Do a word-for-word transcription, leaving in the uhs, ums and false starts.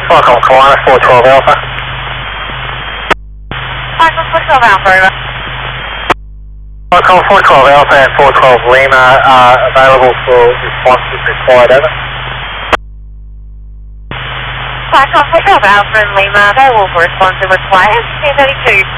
Falcon Kiwana, four twelve Alpha. Falcon four twelve Alpha, over. Falcon four twelve Alpha and four twelve Lima are available for response if required, over. Falcon four twelve Alpha and Lima available for response if required. ten thirty-two.